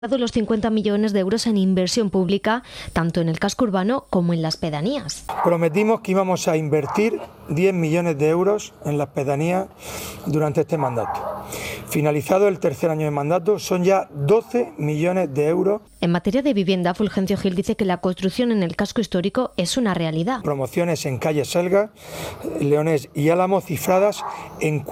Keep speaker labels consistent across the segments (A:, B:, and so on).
A: los 50 millones de euros en inversión pública, tanto en el casco urbano como en las pedanías.
B: Prometimos que íbamos a invertir 10 millones de euros en las pedanías durante este mandato. Finalizado el tercer año de mandato, son ya 12 millones de euros.
A: En materia de vivienda, Fulgencio Gil dice que la construcción en el casco histórico es una realidad.
B: Promociones en calle Selga, Leonés y Álamo cifradas en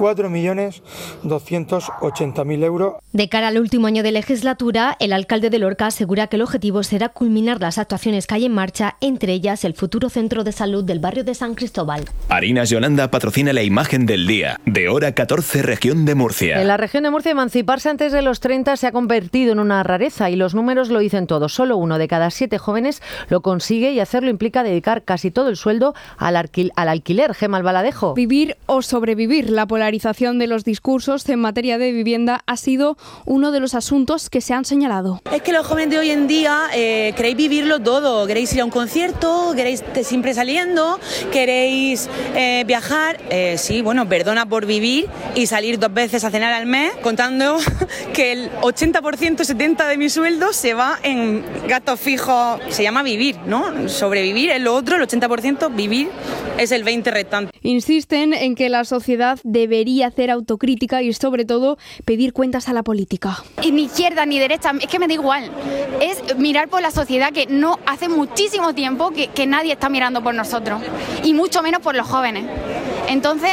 B: 4.280.000 euros.
A: De cara al último año de legislatura, el alcalde de Lorca asegura que el objetivo será culminar las actuaciones que hay en marcha, entre ellas el futuro centro de salud del barrio de San Cristóbal.
C: Harinas Yolanda patrocina la imagen del día, de hora 14, región de Murcia.
D: En la región de Murcia, emanciparse antes de los 30 se ha convertido en una rareza y los números lo dicen todo. Solo 1 de cada 7 jóvenes lo consigue y hacerlo implica dedicar casi todo el sueldo al alquiler. Gemma Albaladejo.
E: Vivir o sobrevivir. La polarización de los discursos en materia de vivienda ha sido uno de los asuntos que se han señalado.
F: Es que los jóvenes de hoy en día queréis vivirlo todo. Queréis ir a un concierto, queréis siempre saliendo, queréis viajar. Sí, bueno, perdona por vivir y salir 2 veces a cenar al mes, contando que el 80%, 70% de mi sueldo se va en gastos fijos. Se llama vivir, ¿no? Sobrevivir es lo otro, el 80%, vivir es el 20% restante.
E: Insisten en que la sociedad debería hacer autocrítica y sobre todo pedir cuentas a la política.
G: Y ni izquierda ni derecha, es que me da igual. Es mirar por la sociedad, que no hace muchísimo tiempo que nadie está mirando por nosotros y mucho menos por los jóvenes. Entonces,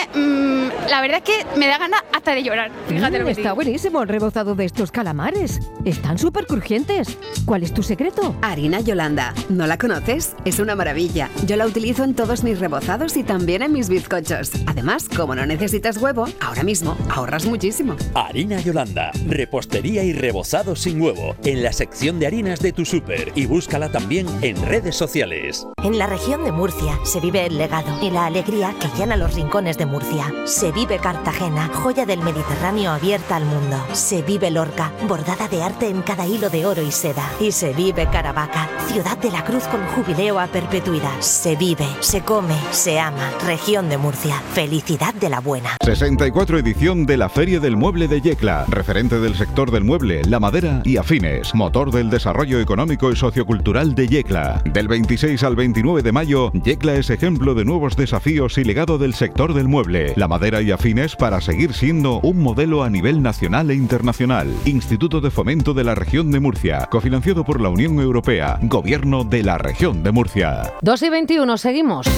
G: la verdad es que me da ganas hasta de llorar. Fíjate lo que
H: está
G: digo.
H: Buenísimo el rebozado de estos calamares. Están súper crujientes. ¿Cuál es tu secreto?
I: Harina Yolanda. ¿No la conoces? Es una maravilla. Yo la utilizo en todos mis rebozados y también en mis bizcochos. Además, como no necesitas huevo, ahora mismo ahorras muchísimo.
J: Harina Yolanda. Repostería y rebozado sin huevo. En la sección de harinas de tu súper. Y búscala también en redes sociales.
K: En la región de Murcia se vive el legado y la alegría que llena los rincones de Murcia. Se vive Cartagena, joya del Mediterráneo abierta al mundo. Se vive Lorca, bordada de arte en cada hilo de oro y seda. Y se vive Caravaca, ciudad de la cruz con jubileo a perpetuidad. Se vive, se come, se ama. Región de Murcia, felicidad de la buena.
L: 64 edición de la Feria del Mueble de Yecla, referente del sector del mueble, la madera y afines, motor del desarrollo económico y sociocultural de Yecla. Del 26 al 29 de mayo, Yecla es ejemplo de nuevos desafíos y legado del sector del mueble, la madera y afines para seguir siendo un modelo a nivel nacional e internacional. Instituto de Fomento de la Región de Murcia, cofinanciado por la Unión Europea, Gobierno de la Región de Murcia.
D: 2:21, seguimos.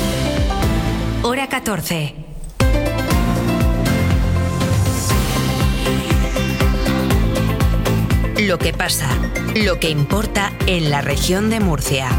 K: Hora 14. Lo que pasa, lo que importa en la región de Murcia.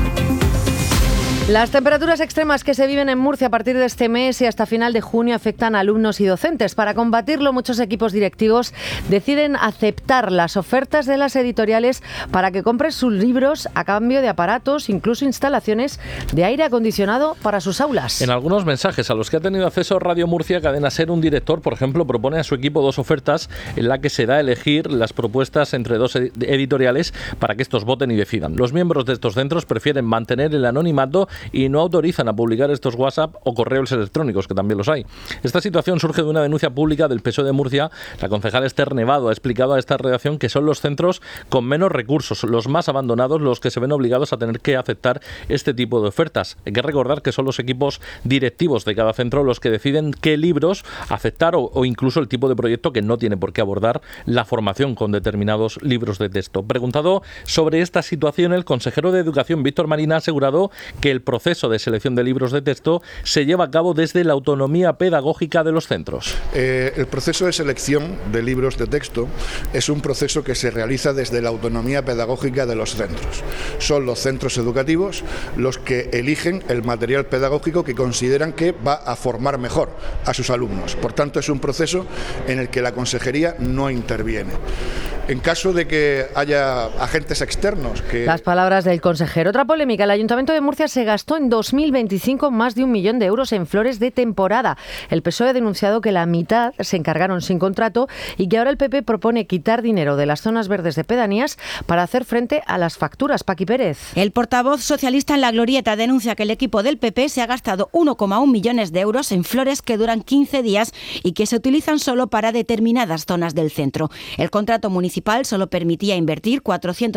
D: Las temperaturas extremas que se viven en Murcia a partir de este mes y hasta final de junio afectan a alumnos y docentes. Para combatirlo, muchos equipos directivos deciden aceptar las ofertas de las editoriales para que compren sus libros a cambio de aparatos, incluso instalaciones de aire acondicionado para sus aulas.
M: En algunos mensajes a los que ha tenido acceso Radio Murcia, Cadena Ser, un director, por ejemplo, propone a su equipo 2 ofertas en la que se da a elegir las propuestas entre 2 editoriales para que estos voten y decidan. Los miembros de estos centros prefieren mantener el anonimato y no autorizan a publicar estos WhatsApp o correos electrónicos, que también los hay. Esta situación surge de una denuncia pública del PSOE de Murcia. La concejal Esther Nevado ha explicado a esta redacción que son los centros con menos recursos, los más abandonados, los que se ven obligados a tener que aceptar este tipo de ofertas. Hay que recordar que son los equipos directivos de cada centro los que deciden qué libros aceptar o incluso el tipo de proyecto que no tiene por qué abordar la formación con determinados libros de texto. Preguntado sobre esta situación, el consejero de Educación, Víctor Marina, ha asegurado que el proceso de selección de libros de texto se lleva a cabo desde la autonomía pedagógica de los centros.
N: El proceso de selección de libros de texto es un proceso que se realiza desde la autonomía pedagógica de los centros. Son los centros educativos los que eligen el material pedagógico que consideran que va a formar mejor a sus alumnos. Por tanto, es un proceso en el que la consejería no interviene. En caso de que haya agentes externos que...
D: Las palabras del consejero. Otra polémica. El Ayuntamiento de Murcia se gastó en 2025 más de 1 millón de euros en flores de temporada. El PSOE ha denunciado que la mitad se encargaron sin contrato y que ahora el PP propone quitar dinero de las zonas verdes de pedanías para hacer frente a las facturas. Paqui Pérez.
O: El portavoz socialista en La Glorieta denuncia que el equipo del PP se ha gastado 1,1 millones de euros en flores que duran 15 días y que se utilizan solo para determinadas zonas del centro. El contrato municipal municipal solo permitía invertir 400